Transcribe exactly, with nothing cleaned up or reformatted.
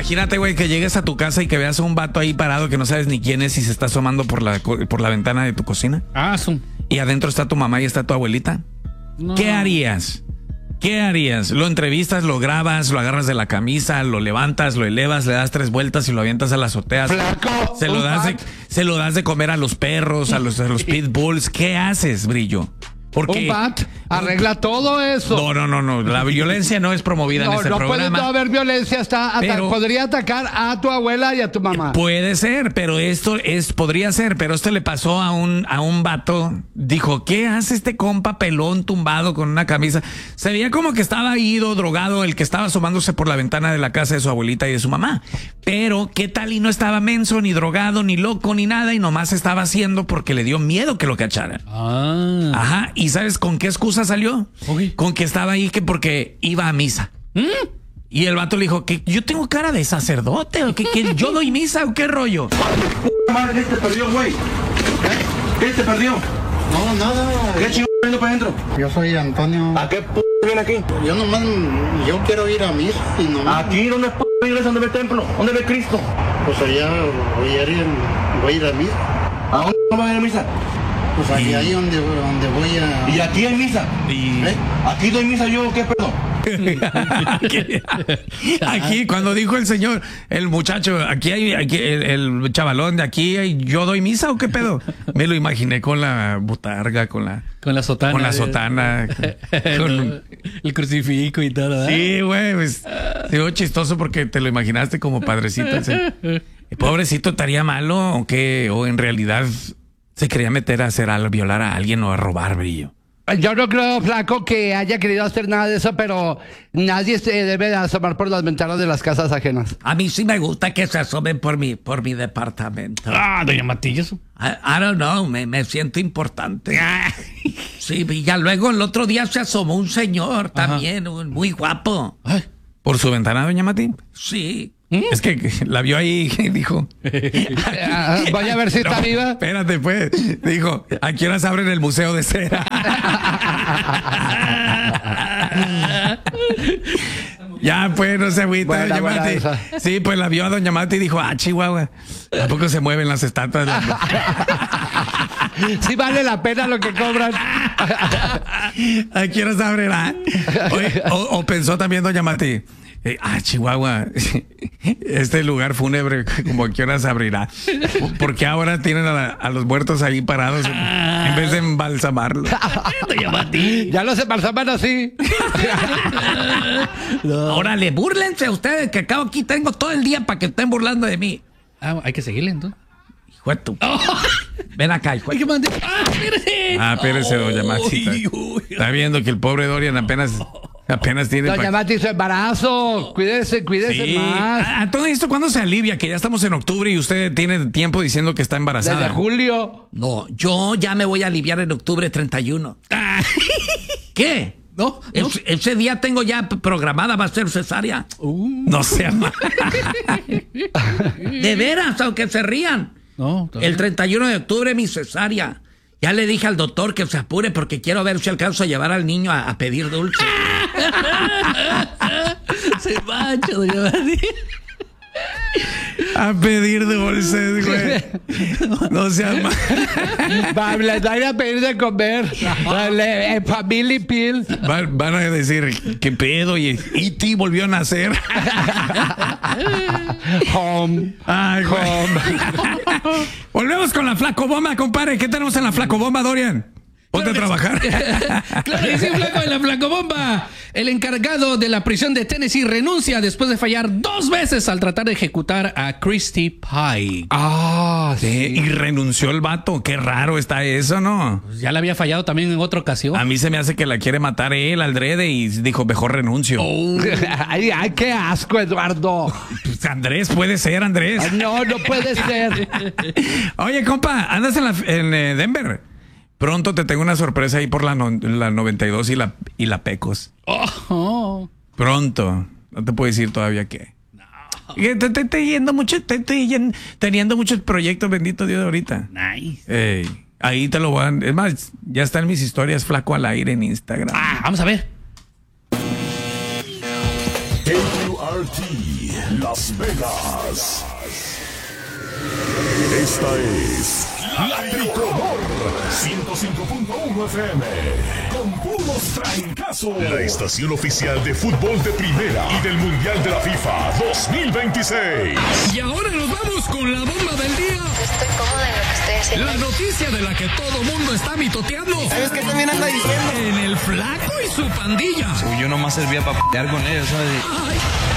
imagínate, güey, que llegues a tu casa y que veas a un vato ahí parado que no sabes ni quién es y se está asomando por la, por la ventana de tu cocina. Ah, son. Y adentro está tu mamá y está tu abuelita. No. ¿Qué harías? ¿Qué harías? ¿Lo entrevistas, lo grabas, lo agarras de la camisa, lo levantas, lo elevas, le das tres vueltas y lo avientas a la azotea? Flaco, se lo das de, se lo das de comer a los perros, a los, a los pitbulls. ¿Qué haces, Brillo? Porque un bat arregla todo eso. No, no, no, no. La violencia no es promovida no, en este no programa. No puede no haber violencia. Está ata pero, podría atacar a tu abuela y a tu mamá. Puede ser, pero esto es podría ser, pero esto le pasó a un a un vato. Dijo, ¿qué hace este compa pelón tumbado con una camisa? Se veía como que estaba ido, drogado, el que estaba asomándose por la ventana de la casa de su abuelita y de su mamá. Pero qué tal y no estaba menso, ni drogado, ni loco, ni nada, y nomás estaba haciendo porque le dio miedo que lo cacharan. Ah. Ajá. ¿Y sabes con qué excusa salió? Okay. Con que estaba ahí que porque iba a misa. ¿Mm? Y el vato le dijo que yo tengo cara de sacerdote o que, que yo doy misa o qué rollo. Madre, ¿qué te perdió, güey? ¿Eh? ¿Qué te perdió? No, nada. ¿Qué chingo viendo para adentro? Yo soy Antonio. ¿A qué p viene aquí? Yo nomás, yo quiero ir a misa y nomás. Aquí, ¿dónde es p iglesia? ¿Dónde ve el templo? ¿Dónde ve Cristo? Pues allá voy a ir, voy a ir a misa. ¿A dónde va a ir a misa? Pues aquí, ahí donde, donde voy a... ¿Y aquí hay misa? Y... ¿Eh? ¿Aquí doy misa yo? ¿Qué pedo? aquí, aquí, cuando dijo el señor, el muchacho, aquí hay, aquí, el, el chavalón de aquí, hay, ¿yo doy misa o qué pedo? Me lo imaginé con la botarga, con la... Con la sotana. Con la sotana. Con, con, el crucifijo y todo, ¿verdad? Sí, güey, pues, digo chistoso porque te lo imaginaste como padrecito. ¿Sí? Pobrecito, ¿estaría malo o qué? O en realidad... se quería meter a hacer algo, violar a alguien o a robar, Brillo. Yo no creo, Flaco, que haya querido hacer nada de eso, pero nadie se debe de asomar por las ventanas de las casas ajenas. A mí sí me gusta que se asomen por mi, por mi departamento. Ah, doña Matillas. I, I don't know, me, me siento importante. Sí, y ya luego el otro día se asomó un señor también, un, muy guapo. Ay, ¿por su ventana, doña Mati? Sí. ¿Mm? Es que la vio ahí y dijo... Voy a ver si está no, viva. Espérate, pues. Dijo, ¿a qué horas abren el museo de cera? Ya, pues, no se agüita, buena, doña buena Mati. esa. Sí, pues la vio a doña Mati y dijo, ah, Chihuahua, ¿a poco se mueven las estatuas? Sí vale la pena lo que cobran. ¿A qué horas abren? Oye, o, o pensó también doña Mati, Eh, ah, Chihuahua, este lugar fúnebre, como a qué horas abrirá. Porque ahora tienen a, la, a los muertos ahí parados en, en vez de embalsamarlos. Ya los embalsaman así. No. Órale, búrlense ustedes, que acabo aquí tengo todo el día para que estén burlando de mí. Ah, hay que seguirle entonces. Hijo de tu... Oh. Ven acá, hijo de tu... Ah, espérese. Ah, espérese, doña Maxita. Está viendo que el pobre Dorian apenas... Apenas tiene... Doña Mati, su embarazo. Cuídese, cuídese sí. más. A, a todo esto, ¿cuándo se alivia? Que ya estamos en octubre y usted tiene tiempo diciendo que está embarazada. Desde julio. No, yo ya me voy a aliviar en octubre treinta y uno. Ah. ¿Qué? No, no. Ese, ese día tengo ya programada, va a ser cesárea. Uh. No sea mal. De veras, aunque se rían. No, el treinta y uno de octubre mi cesárea. Ya le dije al doctor que se apure porque quiero ver si alcanzo a llevar al niño a, a pedir dulce. Se mancha, doña Mati. A pedir dulces, güey. No seas mal. Va, les voy a pedir de comer. Vale, eh, Family Pill. Van, van a decir, ¿qué pedo? Y E T volvió a nacer. Home. Ay, home. Volvemos con la flacobomba, compadre. ¿Qué tenemos en la flacobomba, Dorian? Ponte claro a trabajar. Claro que sí, flaco, en la flacobomba. El encargado de la prisión de Tennessee renuncia después de fallar dos veces al tratar de ejecutar a Christy Pike. Ah, sí. Y renunció el vato. Qué raro está eso, ¿no? Pues ya le había fallado también en otra ocasión. A mí se me hace que la quiere matar él al drede y dijo, mejor renuncio. Oh. Ay, ay, qué asco, Eduardo. Pues Andrés, puede ser, Andrés. Ay, no, no puede ser. Oye, compa, andas en, la, en eh, Denver. Pronto te tengo una sorpresa ahí por la, no, la noventa y dos y la, y la Pecos. Oh, oh. Pronto. No te puedo decir todavía qué. No. Te estoy yendo mucho, te estoy yendo, teniendo muchos proyectos, bendito Dios, ahorita. Nice. Ey, ahí te lo van. Es más, ya están mis historias flaco al aire en Instagram. Ah, vamos a ver. R T Las Vegas. Esta es La Tricolor ciento cinco punto uno F M con puros trancazos. La estación oficial de fútbol de primera y del Mundial de la FIFA dos mil veintiséis. Y ahora nos vamos con la bomba del día. Estoy cómoda en lo que estoy haciendo. La noticia de la que todo mundo está mitoteando. ¿Sabes qué también anda diciendo? En el Flaco y su pandilla. Uy, yo nomás servía para pelear con ellos, ¿sabes? Ay.